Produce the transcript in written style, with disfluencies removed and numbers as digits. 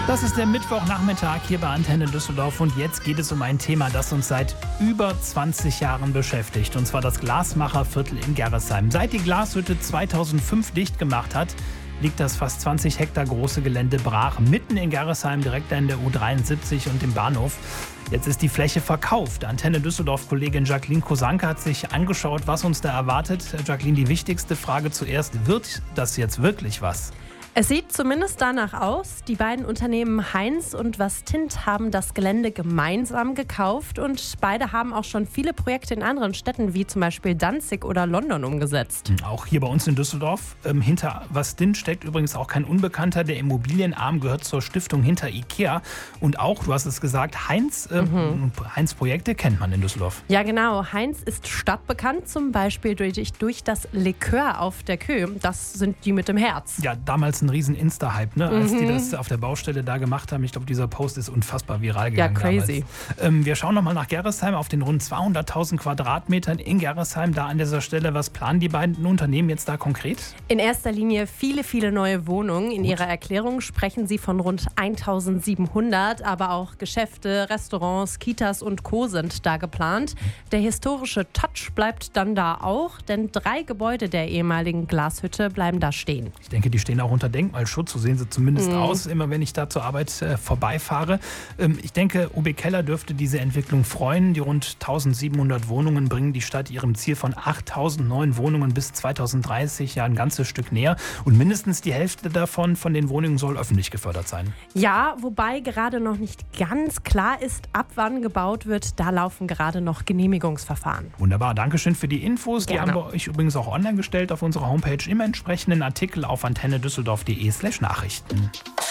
Das ist der Mittwochnachmittag hier bei Antenne Düsseldorf und jetzt geht es um ein Thema, das uns seit über 20 Jahren beschäftigt, und zwar das Glasmacherviertel in Gerresheim. Seit die Glashütte 2005 dicht gemacht hat, liegt das fast 20 Hektar große Gelände brach, mitten in Gerresheim, direkt an der U73 und dem Bahnhof. Jetzt ist die Fläche verkauft. Antenne Düsseldorf-Kollegin Jacqueline Kosanke hat sich angeschaut, was uns da erwartet. Jacqueline, die wichtigste Frage zuerst: Wird das jetzt wirklich was? Es sieht zumindest danach aus. Die beiden Unternehmen Heinz und Wastint haben das Gelände gemeinsam gekauft und beide haben auch schon viele Projekte in anderen Städten wie zum Beispiel Danzig oder London umgesetzt. Auch hier bei uns in Düsseldorf. Hinter Wastint steckt übrigens auch kein Unbekannter. Der Immobilienarm gehört zur Stiftung hinter Ikea. Und auch, du hast es gesagt, Heinz. Heinz Projekte kennt man in Düsseldorf. Ja genau, Heinz ist stadtbekannt, zum Beispiel durch das Likör auf der Kö. Das sind die mit dem Herz. Ja, damals ein riesen Insta-Hype, ne? Als die das auf der Baustelle da gemacht haben. Ich glaube, dieser Post ist unfassbar viral gegangen. Ja, crazy. Wir schauen nochmal nach Gerresheim auf den rund 200.000 Quadratmetern in Gerresheim. Da an dieser Stelle, was planen die beiden Unternehmen jetzt da konkret? In erster Linie viele neue Wohnungen. In ihrer Erklärung sprechen sie von rund 1.700, aber auch Geschäfte, Restaurants, Kitas und Co. sind da geplant. Der historische Touch bleibt dann da auch, denn 3 Gebäude der ehemaligen Glashütte bleiben da stehen. Ich denke, die stehen auch unter Denkmalschutz, so sehen sie zumindest aus, immer wenn ich da zur Arbeit vorbeifahre. Ich denke, UB Keller dürfte diese Entwicklung freuen. Die rund 1.700 Wohnungen bringen die Stadt ihrem Ziel von 8.000 neuen Wohnungen bis 2030 ja ein ganzes Stück näher. Und mindestens die Hälfte davon, von den Wohnungen, soll öffentlich gefördert sein. Ja, wobei gerade noch nicht ganz klar ist, ab wann gebaut wird. Da laufen gerade noch Genehmigungsverfahren. Wunderbar, Dankeschön für die Infos. Gerne. Die haben wir euch übrigens auch online gestellt auf unserer Homepage im entsprechenden Artikel auf antennedüsseldorf.de/Nachrichten.